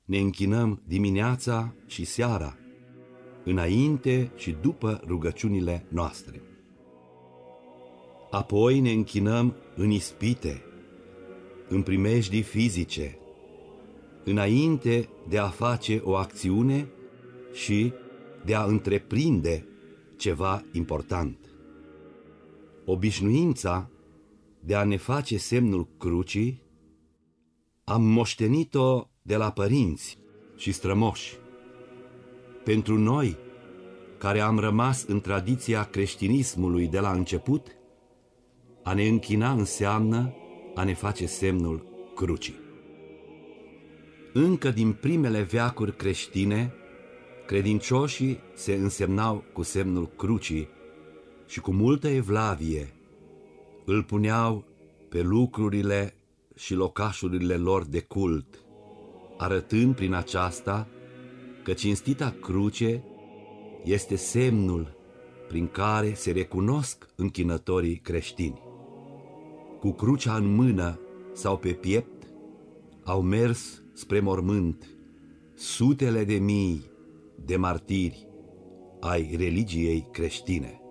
ne închinăm dimineața și seara, înainte și după rugăciunile noastre. Apoi ne închinăm în ispite, în primejdii fizice, înainte de a face o acțiune și de a întreprinde ceva important. Obișnuința de a ne face semnul crucii am moștenit-o de la părinți și strămoși. Pentru noi, care am rămas în tradiția creștinismului de la început, a ne închina înseamnă a ne face semnul crucii. Încă din primele veacuri creștine, credincioșii se însemnau cu semnul crucii și cu multă evlavie îl puneau pe lucrurile și locașurile lor de cult, arătând prin aceasta că cinstita cruce este semnul prin care se recunosc închinătorii creștini. Cu crucea în mână sau pe piept au mers spre mormânt sutele de mii de martiri ai religiei creștine.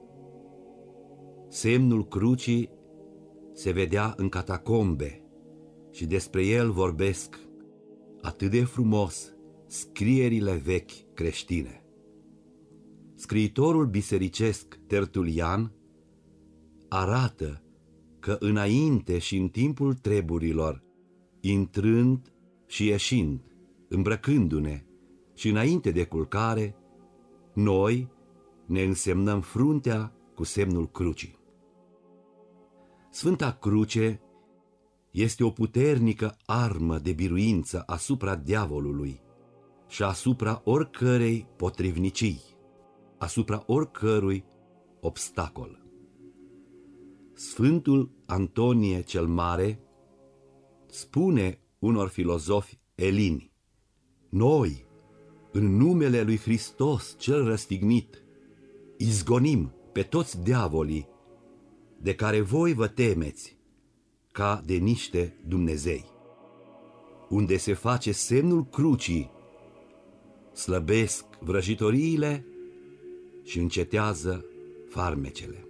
Semnul crucii se vedea în catacombe și despre el vorbesc atât de frumos scrierile vechi creștine. Scriitorul bisericesc Tertulian arată că înainte și în timpul treburilor, intrând și ieșind, îmbrăcându-ne și înainte de culcare, noi ne însemnăm fruntea cu semnul crucii. Sfânta Cruce este o puternică armă de biruință asupra diavolului și asupra oricărei potrivnicii, asupra oricărui obstacol. Sfântul Antonie cel Mare spune unor filozofi elini: noi, în numele lui Hristos cel răstignit, izgonim pe toți diavolii de care voi vă temeți ca de niște Dumnezei. Unde se face semnul crucii, slăbesc vrăjitoriile și încetează farmecele.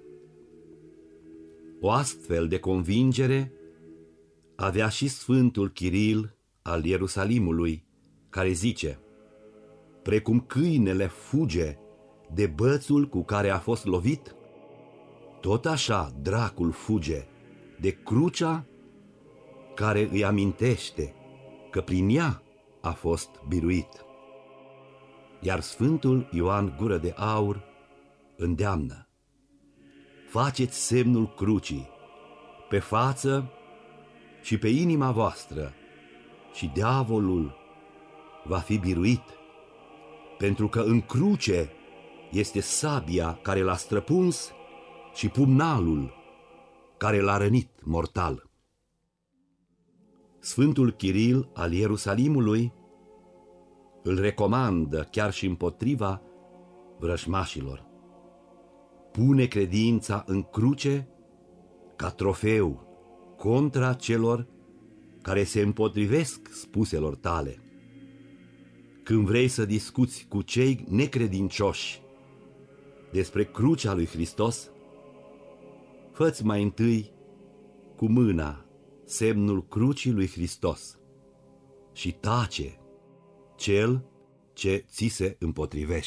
O astfel de convingere avea și Sfântul Chiril al Ierusalimului, care zice: precum câinele fuge de bățul cu care a fost lovit, tot așa dracul fuge de crucea care îi amintește că prin ea a fost biruit. Iar Sfântul Ioan Gură de Aur îndeamnă: faceți semnul crucii pe față și pe inima voastră și diavolul va fi biruit, pentru că în cruce este sabia care l-a străpuns și pumnalul care l-a rănit mortal. Sfântul Chiril al Ierusalimului îl recomandă chiar și împotriva vrăjmașilor. Pune credința în cruce ca trofeu contra celor care se împotrivesc spuselor tale. Când vrei să discuți cu cei necredincioși despre crucea lui Hristos, fă-ți mai întâi cu mâna semnul crucii lui Hristos și tace cel ce ți se împotrivește.